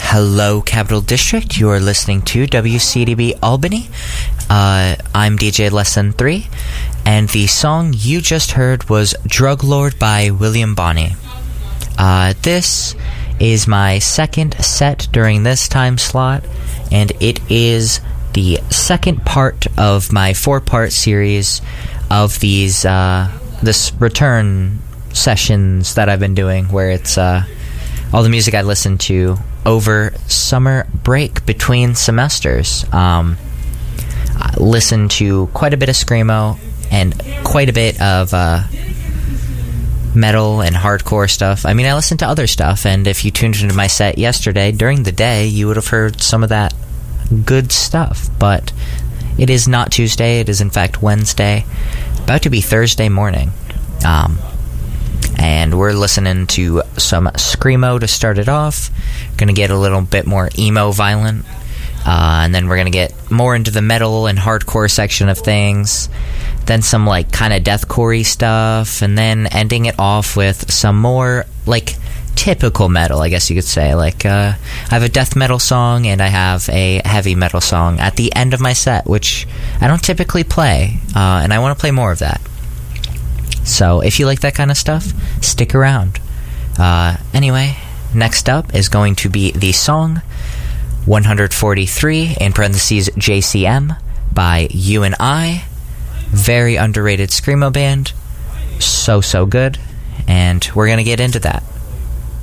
Hello, Capital District. You are listening to WCDB Albany. I'm DJ Lesson 3, and the song you just heard was Drug Lord by William Bonney. This is my second set during this time slot, and it is the second part of my 4-part series of these this return sessions that I've been doing, where it's all the music I listened to over summer break between semesters. I listened to quite a bit of Screamo and quite a bit of metal and hardcore stuff. I mean, I listened to other stuff, and if you tuned into my set yesterday during the day, you would have heard some of that good stuff. But it is not Tuesday, it is in fact Wednesday, about to be Thursday morning. And we're listening to some Screamo to start it off. Gonna get a little bit more emo violent, and then we're gonna get more into the metal and hardcore section of things, then some like kind of deathcore-y stuff, and then ending it off with some more like typical metal, I guess you could say. Like I have a death metal song and I have a heavy metal song at the end of my set, which I don't typically play, and I want to play more of that. So if you like that kind of stuff, stick around. Anyway, next up is going to be the song 143, in parentheses JCM, by You and I. Very underrated Screamo band. So good. And we're going to get into that.